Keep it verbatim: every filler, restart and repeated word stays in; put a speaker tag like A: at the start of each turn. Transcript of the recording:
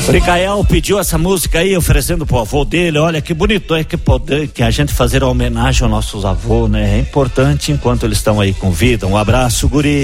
A: O Micael pediu essa música aí, oferecendo pro avô dele. Olha que bonito é que poder que a gente fazer a homenagem aos nossos avôs, né? É importante enquanto eles estão aí com vida. Um abraço, guri.